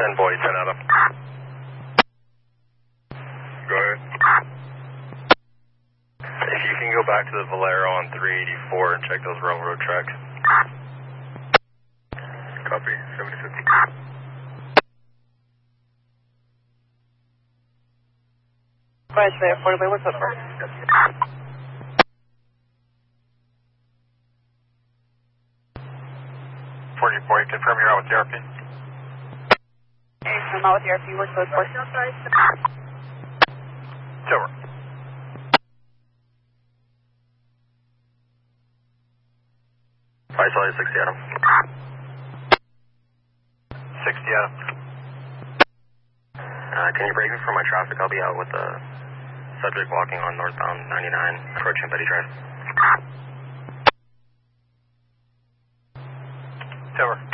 boy, 10 Adam. Go ahead. If you can go back to the Valero on 384 and check those railroad tracks. Copy, 76. Flash Bay, affordably, what's up, sir? 44, confirm you're out with the RP. I'm out with the RP, what's those for? Silver. I saw you 60 Adam. 60 Adam. Can you break me for my traffic? I'll be out with the subject walking on northbound 99, approaching Betty Drive. Silver.